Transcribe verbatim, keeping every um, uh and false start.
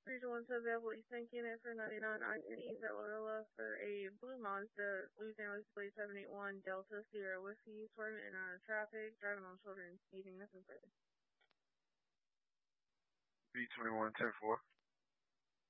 Regional one available Eastern Canada for ninety-nine I N East at Loyola for a blue Mazda, Louisiana Plate seven eight one Delta Sierra Whiskey, swerving in out of traffic, driving on shoulder and speeding, nothing further. B twenty-one ten four.